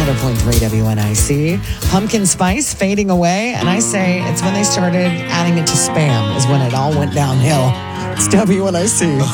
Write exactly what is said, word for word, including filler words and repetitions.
hundred point three W N I C. Pumpkin spice fading away. And I say it's when they started adding it to Spam is when it all went downhill. It's W N I C.